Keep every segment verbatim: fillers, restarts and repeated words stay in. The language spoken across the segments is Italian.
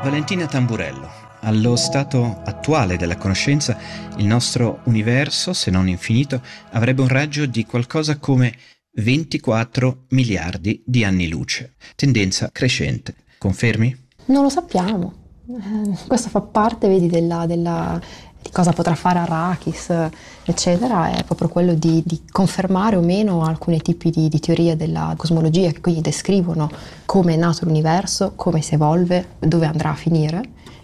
Valentina Tamburello. Allo stato attuale della conoscenza, il nostro universo, se non infinito, avrebbe un raggio di qualcosa come ventiquattro miliardi di anni luce. Tendenza crescente. Confermi? Non lo sappiamo. Eh, questo fa parte, vedi, della, della, di cosa potrà fare Arrakis, eccetera. È proprio quello di, di confermare o meno alcuni tipi di, di teorie della cosmologia che quindi descrivono come è nato l'universo, come si evolve, dove andrà a finire.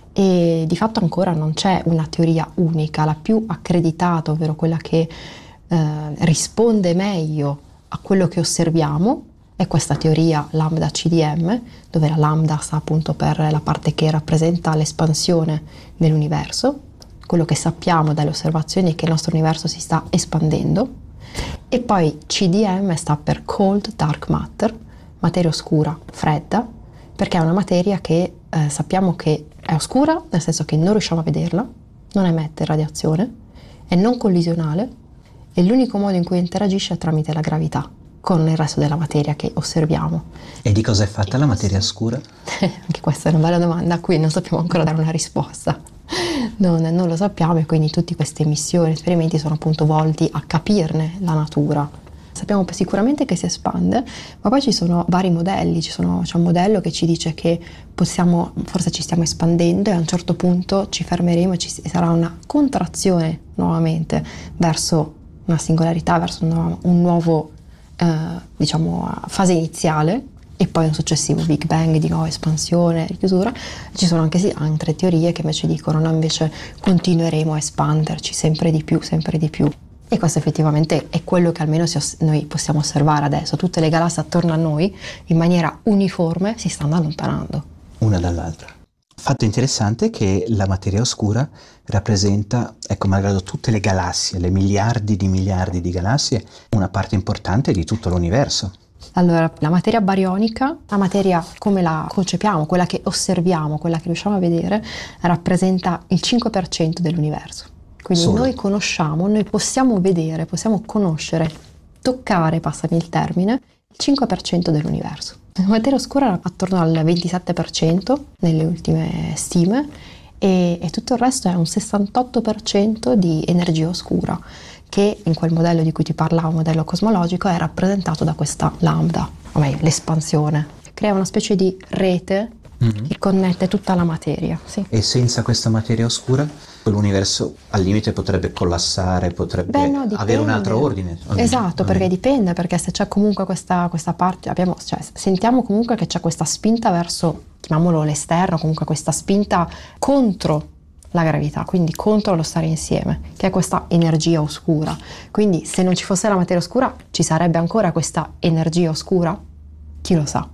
E di fatto ancora non c'è una teoria unica. La più accreditata, ovvero quella che eh, risponde meglio a quello che osserviamo, è questa teoria lambda C D M, dove la lambda sta appunto per la parte che rappresenta l'espansione dell'universo. Quello che sappiamo dalle osservazioni è che il nostro universo si sta espandendo. E poi C D M sta per Cold Dark Matter, materia oscura, fredda, perché è una materia che eh, sappiamo che è oscura, nel senso che non riusciamo a vederla, non emette radiazione, è non collisionale e l'unico modo in cui interagisce è tramite la gravità con il resto della materia che osserviamo. E di cosa è fatta la materia oscura? Anche questa è una bella domanda a cui non sappiamo ancora dare una risposta. Non, non lo sappiamo, e quindi tutte queste missioni, esperimenti sono appunto volti a capirne la natura. Sappiamo sicuramente che si espande, ma poi ci sono vari modelli. Ci sono, c'è un modello che ci dice che possiamo, forse ci stiamo espandendo e a un certo punto ci fermeremo e ci sarà una contrazione nuovamente verso una singolarità, verso un nuovo, un nuovo eh, diciamo, fase iniziale, e poi un successivo Big Bang di nuova espansione e chiusura. Ci sono anche sì, altre teorie che invece dicono no, invece continueremo a espanderci sempre di più, sempre di più. E questo effettivamente è quello che almeno noi possiamo osservare adesso. Tutte le galassie attorno a noi, in maniera uniforme, si stanno allontanando. Una dall'altra. Fatto interessante che la materia oscura rappresenta, ecco, malgrado tutte le galassie, le miliardi di miliardi di galassie, una parte importante di tutto l'universo. Allora, la materia barionica, la materia come la concepiamo, quella che osserviamo, quella che riusciamo a vedere, rappresenta il cinque per cento dell'universo. Quindi Solo. Noi conosciamo, noi possiamo vedere, possiamo conoscere, toccare, passami il termine, il cinque per cento dell'universo. La materia oscura era attorno al ventisette per cento nelle ultime stime e, e tutto il resto è un sessantotto per cento di energia oscura, che in quel modello di cui ti parlavo, modello cosmologico, è rappresentato da questa lambda, o meglio l'espansione. Crea una specie di rete mm-hmm. che connette tutta la materia. Sì. E senza questa materia oscura l'universo al limite potrebbe collassare, potrebbe Beh, no, avere un altro ordine. Esatto, perché dipende, perché se c'è comunque questa, questa parte, abbiamo, cioè, sentiamo comunque che c'è questa spinta verso, chiamiamolo l'esterno, comunque questa spinta contro la gravità, quindi contro lo stare insieme, che è questa energia oscura. Quindi se non ci fosse la materia oscura, ci sarebbe ancora questa energia oscura? Chi lo sa?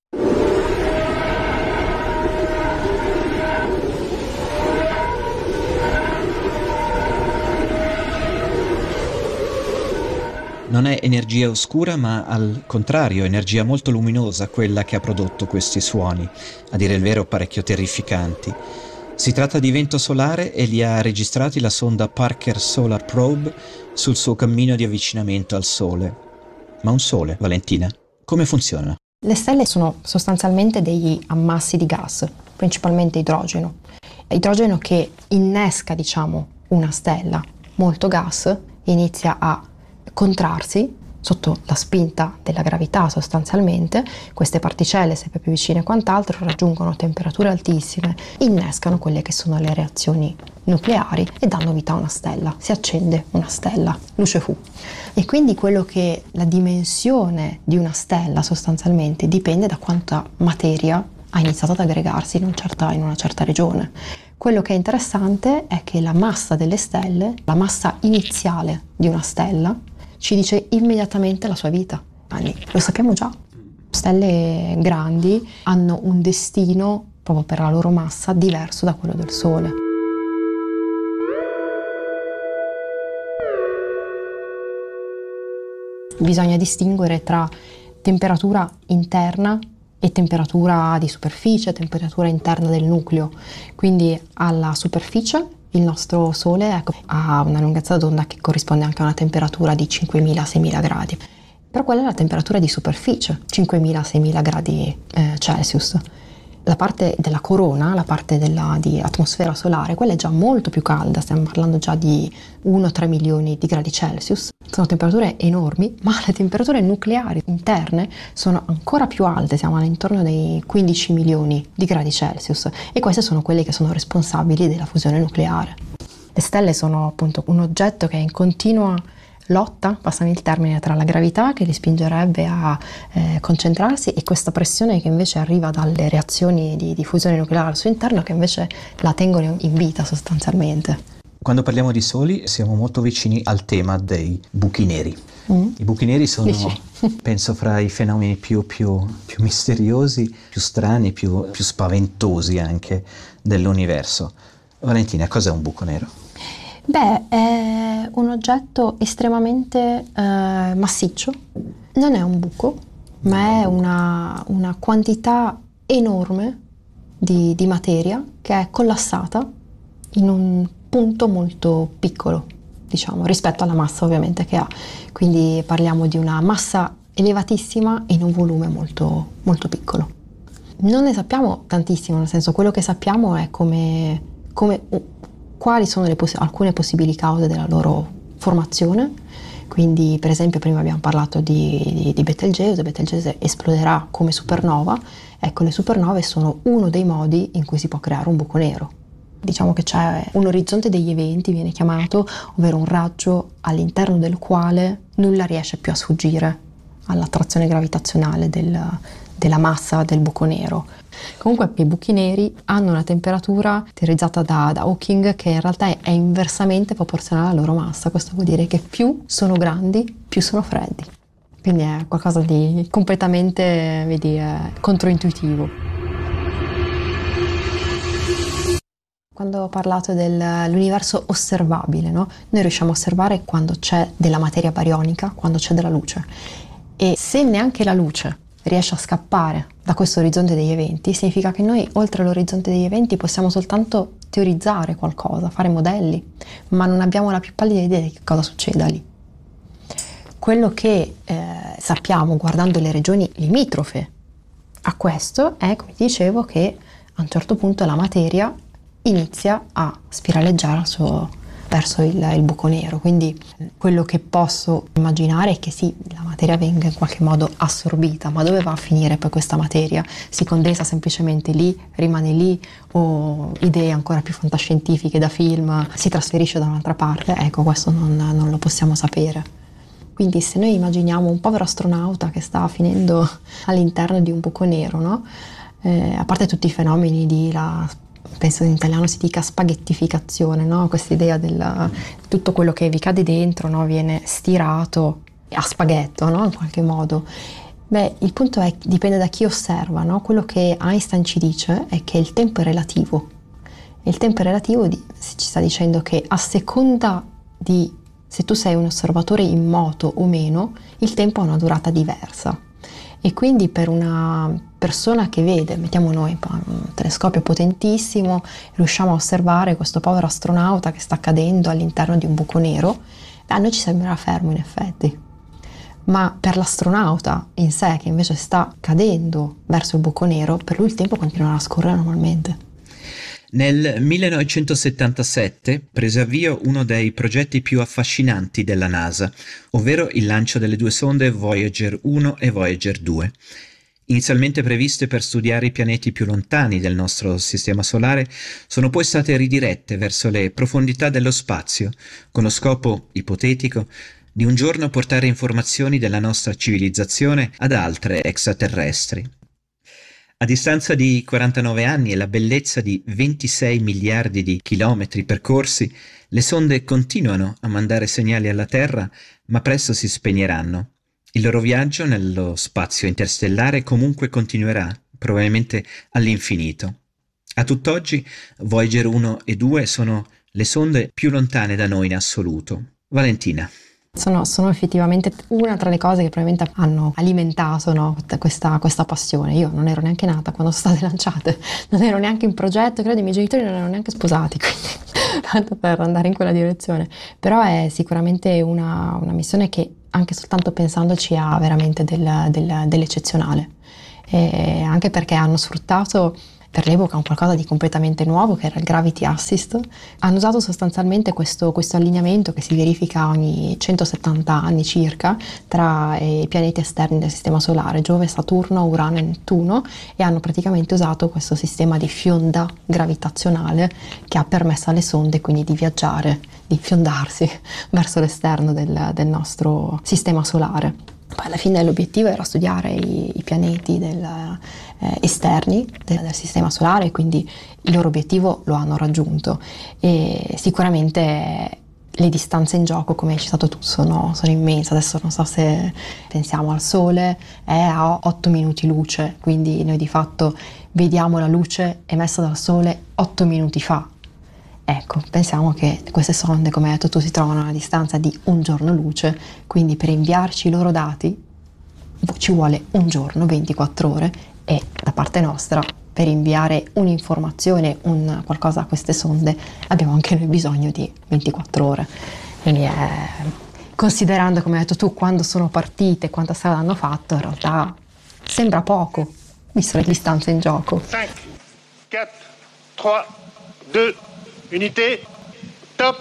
Non è energia oscura, ma al contrario, energia molto luminosa quella che ha prodotto questi suoni, a dire il vero parecchio terrificanti. Si tratta di vento solare e li ha registrati la sonda Parker Solar Probe sul suo cammino di avvicinamento al Sole. Ma un Sole, Valentina, come funziona? Le stelle sono sostanzialmente degli ammassi di gas, principalmente idrogeno. Idrogeno che innesca, diciamo, una stella, molto gas, inizia a contrarsi sotto la spinta della gravità sostanzialmente. Queste particelle, sempre più vicine e quant'altro, raggiungono temperature altissime, innescano quelle che sono le reazioni nucleari e danno vita a una stella. Si accende una stella, luce fu. E quindi quello che la dimensione di una stella sostanzialmente dipende da quanta materia ha iniziato ad aggregarsi in una certa, in una certa regione. Quello che è interessante è che la massa delle stelle, la massa iniziale di una stella, ci dice immediatamente la sua vita. Lo sappiamo già. Stelle grandi hanno un destino, proprio per la loro massa, diverso da quello del Sole. Bisogna distinguere tra temperatura interna e temperatura di superficie, temperatura interna del nucleo. Quindi alla superficie il nostro Sole ecco, ha una lunghezza d'onda che corrisponde anche a una temperatura di cinquemila seimila gradi. Però quella è la temperatura di superficie, cinquemila seimila gradi eh, Celsius. la parte della corona, la parte della, di atmosfera solare, quella è già molto più calda, stiamo parlando già di uno tre milioni di gradi Celsius, sono temperature enormi, ma le temperature nucleari interne sono ancora più alte, siamo all'intorno dei quindici milioni di gradi Celsius, e queste sono quelle che sono responsabili della fusione nucleare. Le stelle sono appunto un oggetto che è in continua lotta, passami il termine, tra la gravità che li spingerebbe a eh, concentrarsi e questa pressione che invece arriva dalle reazioni di, di fusione nucleare al suo interno, che invece la tengono in vita sostanzialmente. Quando parliamo di soli siamo molto vicini al tema dei buchi neri. Mm. I buchi neri sono, penso, fra i fenomeni più, più, più misteriosi, più strani, più, più spaventosi anche dell'universo. Valentina, cos'è un buco nero? Beh, è un oggetto estremamente eh, massiccio, non è un buco, ma è una, una quantità enorme di, di materia che è collassata in un punto molto piccolo, diciamo, rispetto alla massa ovviamente che ha. Quindi parliamo di una massa elevatissima in un volume molto, molto piccolo. Non ne sappiamo tantissimo, nel senso, quello che sappiamo è come, come quali sono le poss- alcune possibili cause della loro formazione. Quindi, per esempio, prima abbiamo parlato di, di, di Betelgeuse. Betelgeuse esploderà come supernova. Ecco, le supernove sono uno dei modi in cui si può creare un buco nero. Diciamo che c'è un orizzonte degli eventi, viene chiamato, ovvero un raggio all'interno del quale nulla riesce più a sfuggire all'attrazione gravitazionale del, della massa del buco nero. Comunque i buchi neri hanno una temperatura teorizzata da, da Hawking che in realtà è, è inversamente proporzionale alla loro massa. Questo vuol dire che più sono grandi, più sono freddi. Quindi è qualcosa di completamente, vedi, eh, controintuitivo. Quando ho parlato dell'universo osservabile, no? Noi riusciamo a osservare quando c'è della materia barionica, quando c'è della luce. E se neanche la luce riesce a scappare da questo orizzonte degli eventi, significa che noi oltre all'orizzonte degli eventi possiamo soltanto teorizzare qualcosa, fare modelli, ma non abbiamo la più pallida idea di che cosa succeda lì. Quello che eh, sappiamo guardando le regioni limitrofe a questo è, come dicevo, che a un certo punto la materia inizia a spiraleggiare al suo verso il, il buco nero. Quindi quello che posso immaginare è che sì, la materia venga in qualche modo assorbita, ma dove va a finire poi questa materia? Si condensa semplicemente lì, rimane lì, o idee ancora più fantascientifiche da film, si trasferisce da un'altra parte? Ecco, questo non, non lo possiamo sapere. Quindi se noi immaginiamo un povero astronauta che sta finendo all'interno di un buco nero, no? Eh, a parte tutti i fenomeni di la penso in italiano si dica spaghettificazione, no? Questa idea del tutto quello che vi cade dentro, no? Viene stirato a spaghetto, no? In qualche modo. Beh, il punto è, dipende da chi osserva, no? Quello che Einstein ci dice è che il tempo è relativo. E il tempo è relativo di, ci sta dicendo che a seconda di se tu sei un osservatore in moto o meno, il tempo ha una durata diversa. E quindi per una persona che vede, mettiamo noi un telescopio potentissimo, riusciamo a osservare questo povero astronauta che sta cadendo all'interno di un buco nero, a noi ci sembrerà fermo in effetti. Ma per l'astronauta in sé, che invece sta cadendo verso il buco nero, per lui il tempo continuerà a scorrere normalmente. Nel millenovecentosettantasette prese avvio uno dei progetti più affascinanti della NASA, ovvero il lancio delle due sonde Voyager uno e Voyager due. Inizialmente previste per studiare i pianeti più lontani del nostro sistema solare, sono poi state ridirette verso le profondità dello spazio, con lo scopo ipotetico di un giorno portare informazioni della nostra civilizzazione ad altre extraterrestri. A distanza di quarantanove anni e la bellezza di ventisei miliardi di chilometri percorsi, le sonde continuano a mandare segnali alla Terra, ma presto si spegneranno. Il loro viaggio nello spazio interstellare comunque continuerà, probabilmente all'infinito. A tutt'oggi, Voyager uno e due sono le sonde più lontane da noi in assoluto. Valentina. Sono, sono effettivamente una tra le cose che probabilmente hanno alimentato, no, questa, questa passione. Io non ero neanche nata quando sono state lanciate, non ero neanche in progetto, credo i miei genitori non erano neanche sposati, quindi tanto per andare in quella direzione. Però è sicuramente una, una missione che anche soltanto pensandoci ha veramente del, del, dell'eccezionale. e anche perché hanno sfruttato per l'epoca un qualcosa di completamente nuovo che era il Gravity Assist. Hanno usato sostanzialmente questo, questo allineamento che si verifica ogni centosettanta anni circa tra i pianeti esterni del Sistema Solare, Giove, Saturno, Urano e Nettuno, e hanno praticamente usato questo sistema di fionda gravitazionale che ha permesso alle sonde quindi di viaggiare, di fiondarsi verso l'esterno del, del nostro Sistema Solare. Poi alla fine l'obiettivo era studiare i, i pianeti del, eh, esterni del, del Sistema Solare, quindi il loro obiettivo lo hanno raggiunto, e sicuramente le distanze in gioco, come hai citato tu, sono, sono immense. Adesso non so se pensiamo al Sole, è a otto minuti luce, quindi noi di fatto vediamo la luce emessa dal Sole otto minuti fa. Ecco, pensiamo che queste sonde, come hai detto tu, si trovano a una distanza di un giorno luce, quindi per inviarci i loro dati ci vuole un giorno, ventiquattro ore, e da parte nostra per inviare un'informazione, un qualcosa a queste sonde abbiamo anche noi bisogno di ventiquattro ore. Quindi è, considerando, come hai detto tu, quando sono partite, quanta strada hanno fatto, in realtà sembra poco, visto le distanze in gioco. cinque, quattro, tre, due, unité, top.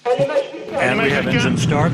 And we have engine start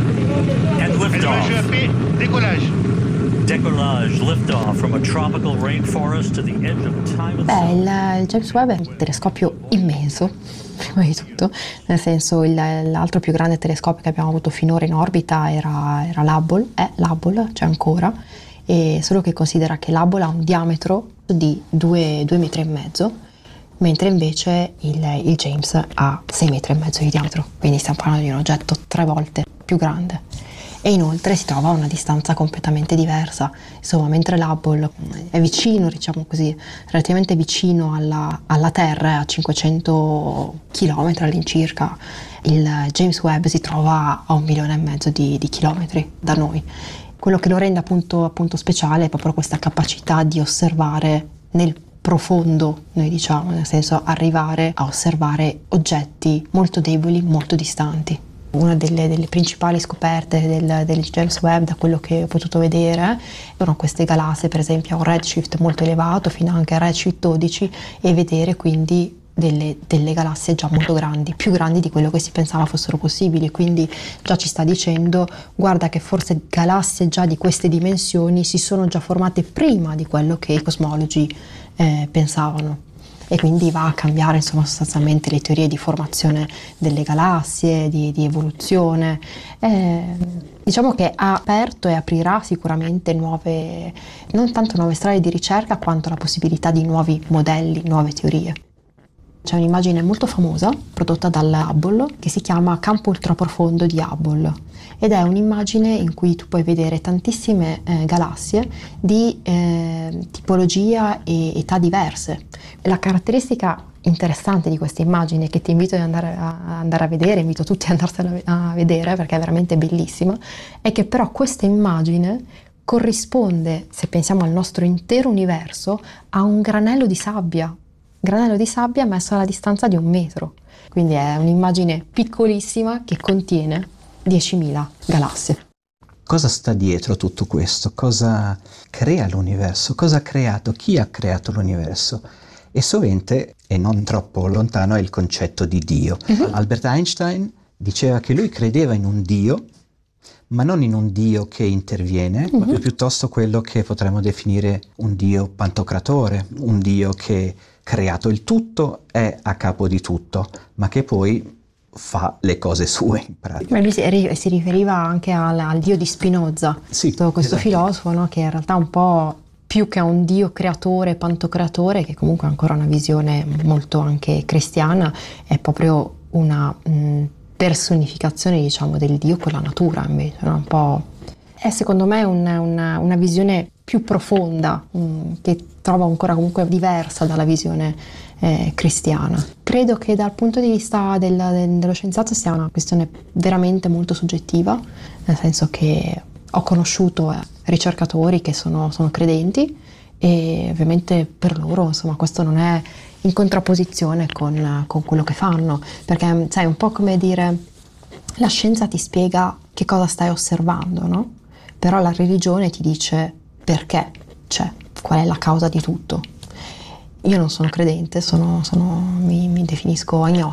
and liftoff. Allumage E A P, décollage. Decollage, liftoff from a tropical rainforest to the edge of time. Beh, il, il James Webb è un telescopio immenso, prima di tutto, nel senso il, l'altro più grande telescopio che abbiamo avuto finora in orbita era, era l'Hubble, è l'Hubble, c'è ancora, e solo che considera che l'Hubble ha un diametro di due metri e mezzo, mentre invece il, il James ha sei metri e mezzo di diametro, quindi stiamo parlando di un oggetto tre volte più grande. E inoltre si trova a una distanza completamente diversa. Insomma, mentre l'Hubble è vicino, diciamo così, relativamente vicino alla, alla Terra, a cinquecento chilometri all'incirca, il James Webb si trova a un milione e mezzo di, di chilometri da noi. Quello che lo rende appunto, appunto speciale è proprio questa capacità di osservare nel profondo, noi diciamo, nel senso arrivare a osservare oggetti molto deboli, molto distanti. Una delle, delle principali scoperte del, del James Webb, da quello che ho potuto vedere, sono queste galassie, per esempio a un redshift molto elevato, fino anche a redshift dodici, e vedere quindi delle, delle galassie già molto grandi, più grandi di quello che si pensava fossero possibili. Quindi già ci sta dicendo, guarda che forse galassie già di queste dimensioni si sono già formate prima di quello che i cosmologi eh, pensavano. E quindi va a cambiare, insomma, sostanzialmente le teorie di formazione delle galassie, di, di evoluzione. Eh, diciamo che ha aperto e aprirà sicuramente nuove, non tanto nuove strade di ricerca, quanto la possibilità di nuovi modelli, nuove teorie. C'è un'immagine molto famosa prodotta dall'Hubble che si chiama Campo ultraprofondo di Hubble, ed è un'immagine in cui tu puoi vedere tantissime eh, galassie di eh, tipologia e età diverse. La caratteristica interessante di questa immagine, che ti invito ad andare a, andare a vedere, invito tutti ad andarsela a vedere perché è veramente bellissima, è che però questa immagine corrisponde, se pensiamo al nostro intero universo, a un granello di sabbia. Granello di sabbia messo alla distanza di un metro. Quindi è un'immagine piccolissima che contiene diecimila galassie. Cosa sta dietro tutto questo? Cosa crea l'universo? Cosa ha creato? Chi ha creato l'universo? E sovente, e non troppo lontano, è il concetto di Dio. Uh-huh. Albert Einstein diceva che lui credeva in un Dio, ma non in un Dio che interviene, uh-huh. ma piuttosto quello che potremmo definire un Dio pantocratore, un Dio che creato il tutto, è a capo di tutto, ma che poi fa le cose sue in pratica. Ma lui si, si riferiva anche al, al Dio di Spinoza, sì, questo esatto. filosofo, no, che in realtà un po' più che un Dio creatore, pantocratore, che comunque ha ancora una visione molto anche cristiana, è proprio una mh, personificazione, diciamo, del Dio con la natura, invece, no? Un po'. È secondo me una, una, una visione più profonda, mh, che trovo ancora comunque diversa dalla visione eh, cristiana. Credo che dal punto di vista del, del, dello scienziato sia una questione veramente molto soggettiva, nel senso che ho conosciuto eh, ricercatori che sono, sono credenti, e ovviamente per loro, insomma, questo non è in contrapposizione con, con quello che fanno, perché sai, è un po' come dire, la scienza ti spiega che cosa stai osservando, no? Però la religione ti dice perché c'è, qual è la causa di tutto. Io non sono credente, sono, sono, mi, mi definisco agnostica.